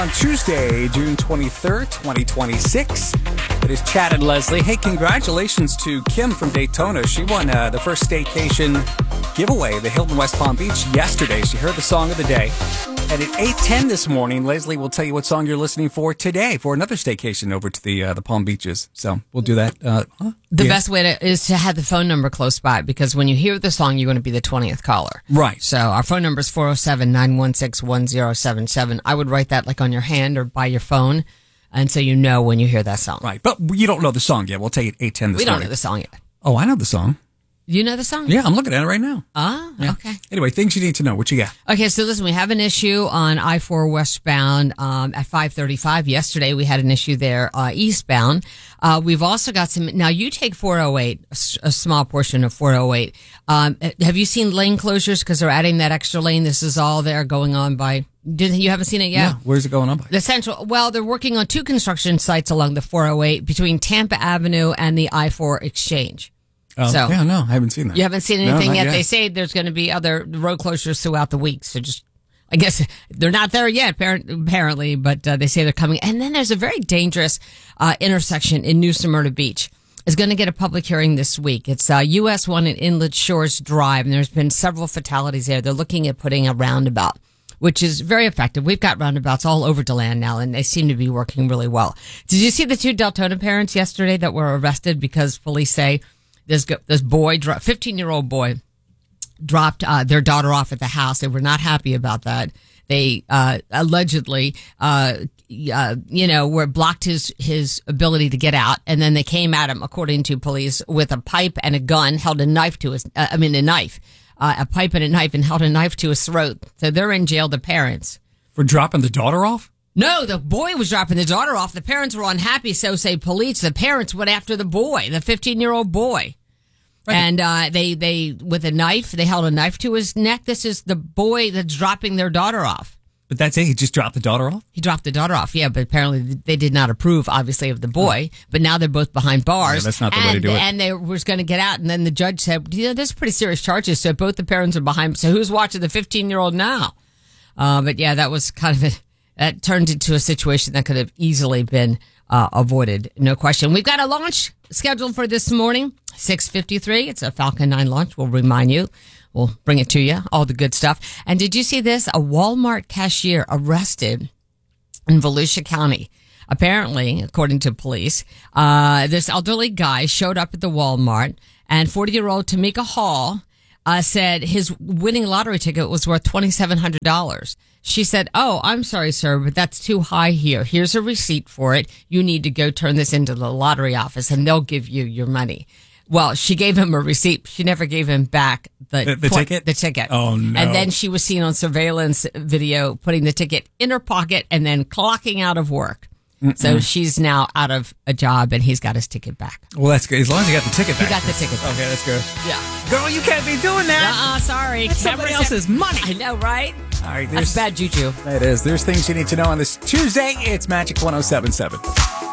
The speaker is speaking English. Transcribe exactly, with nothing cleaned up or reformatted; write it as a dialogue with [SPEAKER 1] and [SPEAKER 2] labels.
[SPEAKER 1] On Tuesday, June twenty-third, twenty twenty-six, it is Chad and Leslie. Hey, congratulations to Kim from Daytona. She won uh, the first staycation giveaway, the Hilton West Palm Beach, yesterday. She heard the song of the day. And at eight ten this morning, Leslie will tell you what song you're listening for today for another staycation over to the uh, the Palm Beaches. So we'll do that. Uh, huh?
[SPEAKER 2] The
[SPEAKER 1] yeah.
[SPEAKER 2] best way to, is to have the phone number close by, because when you hear the song, you're going to be the twentieth caller.
[SPEAKER 1] Right.
[SPEAKER 2] So our phone number is four oh seven, nine one six, one oh seven seven. I would write that like on your hand or by your phone, and so you know when you hear that song.
[SPEAKER 1] Right. But you don't know the song yet. We'll tell you at eight ten this
[SPEAKER 2] we don't
[SPEAKER 1] morning.
[SPEAKER 2] know the song yet.
[SPEAKER 1] Oh, I know the song.
[SPEAKER 2] You know the song?
[SPEAKER 1] Yeah, I'm looking at it right now.
[SPEAKER 2] Ah,
[SPEAKER 1] Yeah.
[SPEAKER 2] okay.
[SPEAKER 1] Anyway, things you need to know. What you got?
[SPEAKER 2] Okay, so listen, we have an issue on I four westbound um, at five thirty-five. Yesterday, we had an issue there uh, eastbound. Uh, we've also got some. Now, you take four oh eight, a, s- a small portion of four oh eight. Um, have you seen lane closures? Because they're adding that extra lane. This is all there going on by. Did you haven't seen it yet?
[SPEAKER 1] Yeah. Where's it going on by?
[SPEAKER 2] The central. Well, they're working on two construction sites along the four oh eight between Tampa Avenue and the I four exchange.
[SPEAKER 1] Oh,
[SPEAKER 2] So-
[SPEAKER 1] yeah, no, I haven't seen that.
[SPEAKER 2] You haven't seen
[SPEAKER 1] No,
[SPEAKER 2] anything
[SPEAKER 1] not
[SPEAKER 2] yet.
[SPEAKER 1] yet.
[SPEAKER 2] They say there's going to be other road closures throughout the week. So just, I guess they're not there yet, appar- apparently, but uh, they say they're coming. And then there's a very dangerous uh, intersection in New Smyrna Beach. It's going to get a public hearing this week. It's uh, U S one and Inlet Shores Drive, and there's been several fatalities there. They're looking at putting a roundabout, which is very effective. We've got roundabouts all over DeLand now, and they seem to be working really well. Did you see the two Deltona parents yesterday that were arrested because police say this go- this boy, fifteen-year-old boy, dropped uh, their daughter off at the house? They were not happy about that. They uh, allegedly, uh, uh, you know, were blocked his his ability to get out, and then they came at him, according to police, with a pipe and a gun, held a knife to his, uh, I mean, a knife. Uh, a pipe and a knife, and held a knife to his throat. So they're in jail, the parents.
[SPEAKER 1] For dropping the daughter off?
[SPEAKER 2] No, the boy was dropping the daughter off. The parents were unhappy, so say police. The parents went after the boy, the fifteen-year-old boy. Right. And uh, they, they, with a knife, they held a knife to his neck. This is the boy that's dropping their daughter off.
[SPEAKER 1] But that's it? He just dropped the daughter off?
[SPEAKER 2] He dropped the daughter off, yeah, but apparently they did not approve, obviously, of the boy. Oh. But now they're both behind bars.
[SPEAKER 1] Yeah, that's not the
[SPEAKER 2] and,
[SPEAKER 1] way to do it.
[SPEAKER 2] And they was going to get out, and then the judge said, you know, there's pretty serious charges, so both the parents are behind. So who's watching the fifteen-year-old now? Uh, but yeah, that was kind of a, that turned into a situation that could have easily been uh, avoided, no question. We've got a launch scheduled for this morning, six fifty-three. It's a Falcon nine launch, we'll remind you. We'll bring it to you, all the good stuff. And did you see this? A Walmart cashier arrested in Volusia County. Apparently, according to police, uh, this elderly guy showed up at the Walmart, and forty-year-old Tamika Hall uh, said his winning lottery ticket was worth twenty-seven hundred dollars. She said, oh, I'm sorry, sir, but that's too high here. Here's a receipt for it. You need to go turn this into the lottery office, and they'll give you your money. Well, she gave him a receipt. She never gave him back the,
[SPEAKER 1] The, the
[SPEAKER 2] tw-
[SPEAKER 1] ticket?
[SPEAKER 2] The ticket.
[SPEAKER 1] Oh, no.
[SPEAKER 2] And then she was seen on surveillance video putting the ticket in her pocket and then clocking out of work. Mm-mm. So she's now out of a job, and he's got his ticket back.
[SPEAKER 1] Well, that's good. As long as you got the ticket back.
[SPEAKER 2] He got the ticket back.
[SPEAKER 1] Okay, that's good.
[SPEAKER 2] Yeah.
[SPEAKER 1] Girl, you can't be doing that.
[SPEAKER 2] Uh-uh, sorry.
[SPEAKER 1] That's somebody else's money.
[SPEAKER 2] I know, right?
[SPEAKER 1] All right,
[SPEAKER 2] That's
[SPEAKER 1] there's,
[SPEAKER 2] bad juju.
[SPEAKER 1] It is. There's things you need to know on this Tuesday. It's Magic one oh seven point seven.